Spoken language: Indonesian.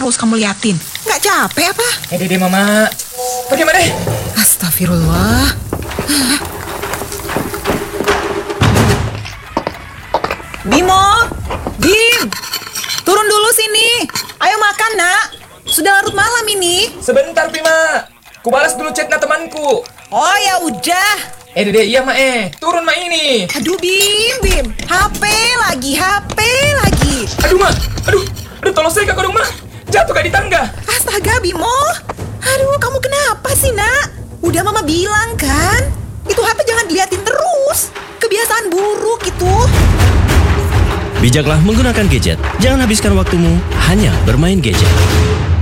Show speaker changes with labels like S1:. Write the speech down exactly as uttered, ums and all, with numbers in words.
S1: terus kamu liatin? Nggak capek apa?
S2: Eh, Dede, Mama. Bagaimana?
S1: Astagfirullah. Bimo, Bim, turun dulu sini. Ayo makan, nak. Sudah larut malam ini.
S2: Sebentar, Pima. Ku balas dulu chatnya temanku.
S1: Oh ya udah.
S2: Eh, Dede, iya, Ma. Eh. Turun, Ma, ini.
S1: Aduh, Bim, Bim. H P lagi, H P lagi.
S2: Aduh, Ma. Aduh. Aduh, tolong saya, Kak, dong, Ma. Jatuh, Kak, di tangga.
S1: Astaga, Bimo. Aduh, kamu kenapa sih, nak? Udah Mama bilang kan? Itu H P jangan diliatin terus. Kebiasaan buruk itu.
S3: Bijaklah menggunakan gadget. Jangan habiskan waktumu hanya bermain gadget.